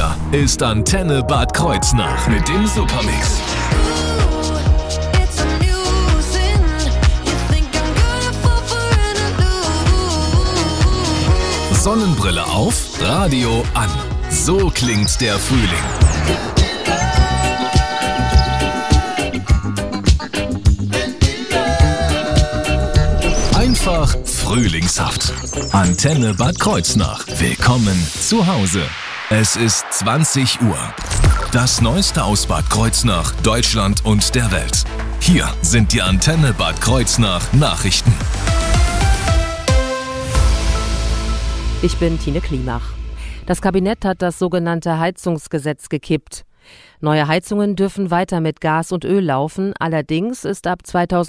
Hier ist Antenne Bad Kreuznach mit dem Supermix. Sonnenbrille auf, Radio an. So klingt der Frühling. Einfach frühlingshaft. Antenne Bad Kreuznach. Willkommen zu Hause. Es ist 20 Uhr. Das Neueste aus Bad Kreuznach, Deutschland und der Welt. Hier sind die Antenne Bad Kreuznach Nachrichten. Ich bin Tine Klimach. Das Kabinett hat das sogenannte Heizungsgesetz gekippt. Neue Heizungen dürfen weiter mit Gas und Öl laufen, allerdings ist ab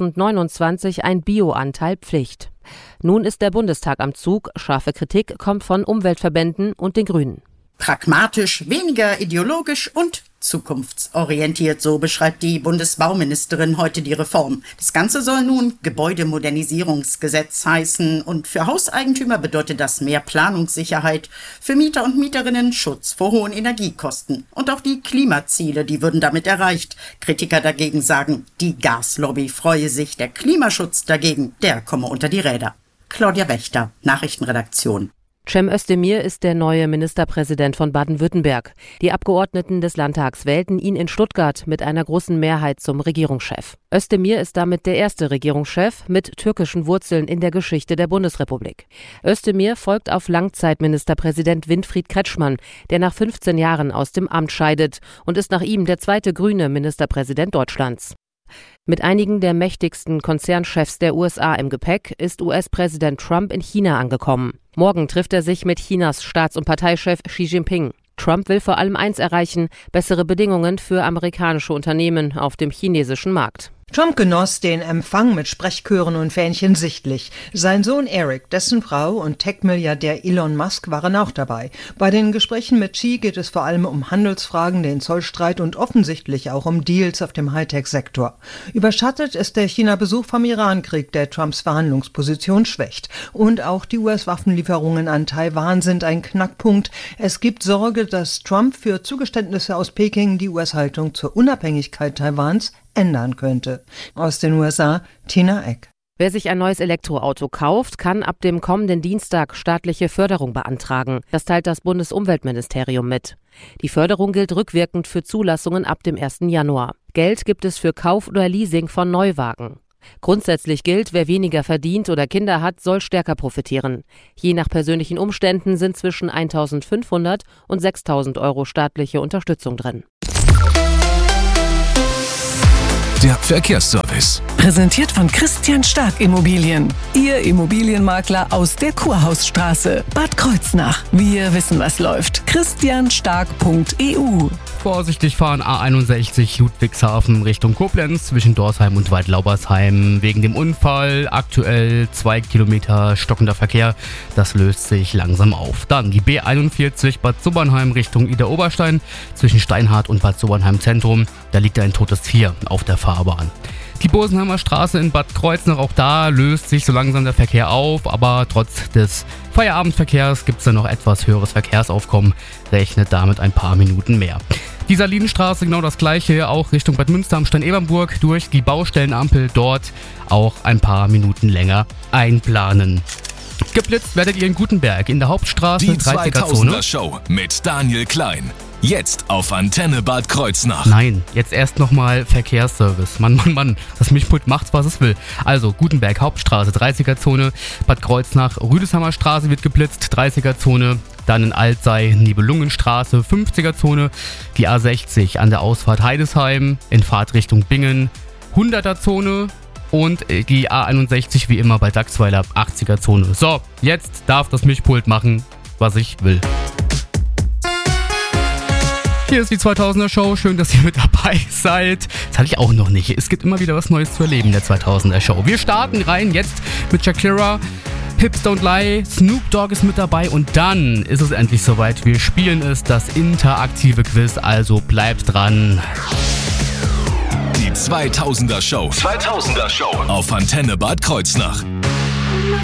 2029 ein Bioanteil Pflicht. Nun ist der Bundestag am Zug, scharfe Kritik kommt von Umweltverbänden und den Grünen. Pragmatisch, weniger ideologisch und zukunftsorientiert, so beschreibt die Bundesbauministerin heute die Reform. Das Ganze soll nun Gebäudemodernisierungsgesetz heißen und für Hauseigentümer bedeutet das mehr Planungssicherheit, für Mieter und Mieterinnen Schutz vor hohen Energiekosten. Und auch die Klimaziele, die würden damit erreicht. Kritiker dagegen sagen, die Gaslobby freue sich, der Klimaschutz dagegen, der komme unter die Räder. Claudia Wächter, Nachrichtenredaktion. Cem Özdemir ist der neue Ministerpräsident von Baden-Württemberg. Die Abgeordneten des Landtags wählten ihn in Stuttgart mit einer großen Mehrheit zum Regierungschef. Özdemir ist damit der erste Regierungschef mit türkischen Wurzeln in der Geschichte der Bundesrepublik. Özdemir folgt auf Langzeitministerpräsident Winfried Kretschmann, der nach 15 Jahren aus dem Amt scheidet und ist nach ihm der zweite grüne Ministerpräsident Deutschlands. Mit einigen der mächtigsten Konzernchefs der USA im Gepäck ist US-Präsident Trump in China angekommen. Morgen trifft er sich mit Chinas Staats- und Parteichef Xi Jinping. Trump will vor allem eins erreichen: bessere Bedingungen für amerikanische Unternehmen auf dem chinesischen Markt. Trump genoss den Empfang mit Sprechchören und Fähnchen sichtlich. Sein Sohn Eric, dessen Frau und Tech-Milliardär Elon Musk waren auch dabei. Bei den Gesprächen mit Xi geht es vor allem um Handelsfragen, den Zollstreit und offensichtlich auch um Deals auf dem Hightech-Sektor. Überschattet ist der China-Besuch vom Irankrieg, der Trumps Verhandlungsposition schwächt. Und auch die US-Waffenlieferungen an Taiwan sind ein Knackpunkt. Es gibt Sorge, dass Trump für Zugeständnisse aus Peking die US-Haltung zur Unabhängigkeit Taiwans ändern könnte. Aus den USA, Tina Eck. Wer sich ein neues Elektroauto kauft, kann ab dem kommenden Dienstag staatliche Förderung beantragen. Das teilt das Bundesumweltministerium mit. Die Förderung gilt rückwirkend für Zulassungen ab dem 1. Januar. Geld gibt es für Kauf oder Leasing von Neuwagen. Grundsätzlich gilt, wer weniger verdient oder Kinder hat, soll stärker profitieren. Je nach persönlichen Umständen sind zwischen 1.500 und 6.000 Euro staatliche Unterstützung drin. Der Verkehrsservice. Präsentiert von Christian Stark Immobilien. Ihr Immobilienmakler aus der Kurhausstraße, Bad Kreuznach. Wir wissen, was läuft. christianstark.eu. Vorsichtig fahren A61 Ludwigshafen Richtung Koblenz zwischen Dorsheim und Waldlaubersheim. Wegen dem Unfall aktuell 2 Kilometer stockender Verkehr. Das löst sich langsam auf. Dann die B41 Bad Sobernheim Richtung Idar-Oberstein zwischen Steinhardt und Bad Sobernheim Zentrum. Da liegt ein totes Tier auf der Fahrbahn. Die Bosenheimer Straße in Bad Kreuznach, auch da löst sich so langsam der Verkehr auf, aber trotz des Feierabendverkehrs gibt es dann noch etwas höheres Verkehrsaufkommen, rechnet damit ein paar Minuten mehr. Die Salinenstraße genau das gleiche, auch Richtung Bad Münster am Stein-Ebernburg durch die Baustellenampel dort auch ein paar Minuten länger einplanen. Geblitzt werdet ihr in Gutenberg in der Hauptstraße, Die 30er-Zone. 2000er Show mit Daniel Klein. Jetzt auf Antenne Bad Kreuznach. Nein, jetzt erst nochmal Verkehrsservice. Mann, das Mischpult macht, was es will. Also Gutenberg, Hauptstraße, 30er-Zone, Bad Kreuznach, Rüdesheimer Straße wird geblitzt, 30er-Zone. Dann in Altzey, Nibelungenstraße, 50er-Zone. Die A60 an der Ausfahrt Heidesheim in Fahrtrichtung Bingen, 100er-Zone. Und die A61 wie immer bei Dachsweiler, 80er-Zone. So, jetzt darf das Mischpult machen, was ich will. Hier ist die 2000er Show. Schön, dass ihr mit dabei seid. Das hatte ich auch noch nicht. Es gibt immer wieder was Neues zu erleben in der 2000er Show. Wir starten rein jetzt mit Shakira. Hips Don't Lie, Snoop Dogg ist mit dabei und dann ist es endlich soweit. Wir spielen es, das interaktive Quiz, also bleibt dran. Die 2000er Show. 2000er Show. Auf Antenne Bad Kreuznach.